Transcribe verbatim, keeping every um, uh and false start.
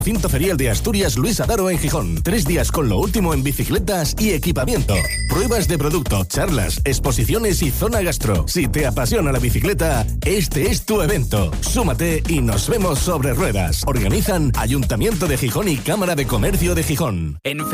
Cinto Ferial de Asturias Luis Adaro en Gijón. Tres días con lo último en bicicletas y equipamiento. Pruebas de producto, charlas, exposiciones y zona gastro. Si te apasiona la bicicleta, este es tu evento. Súmate y nos vemos sobre ruedas. Organizan Ayuntamiento de Gijón y Cámara de Comercio de Gijón. En